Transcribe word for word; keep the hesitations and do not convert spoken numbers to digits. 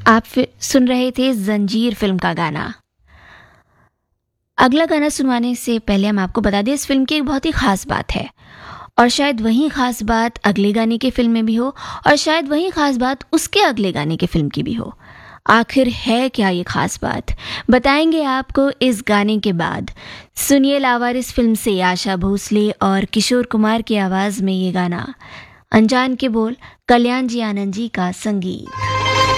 आप फि- सुन रहे थे जंजीर फिल्म का गाना। अगला गाना सुनवाने से पहले हम आपको बता दें इस फिल्म की एक बहुत ही खास बात है, और शायद वही खास बात अगले गाने की फिल्म में भी हो, और शायद वही खास बात उसके अगले गाने की फिल्म की भी हो। आखिर है क्या ये खास बात, बताएंगे आपको इस गाने के बाद। सुनिए लावारिस फिल्म से आशा भोसले और किशोर कुमार की आवाज में ये गाना, अनजान के बोल, कल्याण जी आनंद जी का संगीत।